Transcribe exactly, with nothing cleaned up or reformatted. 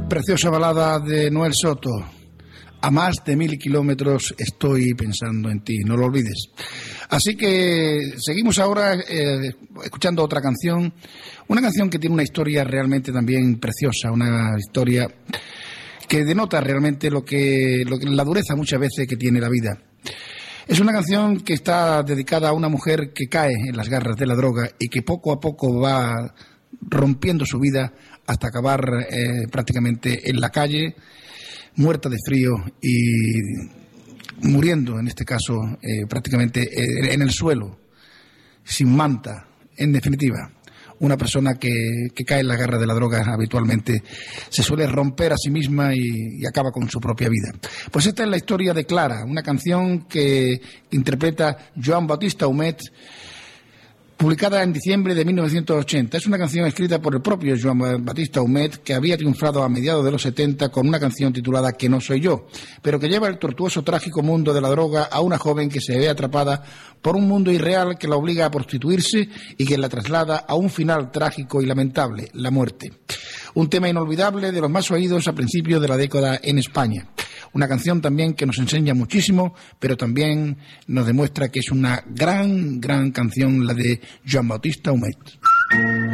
Preciosa balada de Noel Soto. A más de mil kilómetros estoy pensando en ti, no lo olvides. Así que seguimos ahora eh, escuchando otra canción, una canción que tiene una historia realmente también preciosa, una historia que denota realmente lo que, lo que la dureza muchas veces que tiene la vida. Es una canción que está dedicada a una mujer que cae en las garras de la droga y que poco a poco va rompiendo su vida hasta acabar eh, prácticamente en la calle, muerta de frío y muriendo, en este caso, eh, prácticamente eh, en el suelo, sin manta. En definitiva, una persona que, que cae en la garra de la droga habitualmente se suele romper a sí misma y, y acaba con su propia vida. Pues esta es la historia de Clara, una canción que interpreta Joan Bautista Humet, publicada en diciembre de mil novecientos ochenta. Es una canción escrita por el propio Joan Bautista Humet, que había triunfado a mediados de los setenta con una canción titulada Que no soy yo, pero que lleva el tortuoso, trágico mundo de la droga a una joven que se ve atrapada por un mundo irreal que la obliga a prostituirse y que la traslada a un final trágico y lamentable, la muerte. Un tema inolvidable, de los más oídos a principios de la década en España. Una canción también que nos enseña muchísimo, pero también nos demuestra que es una gran, gran canción la de Joan Bautista Humet.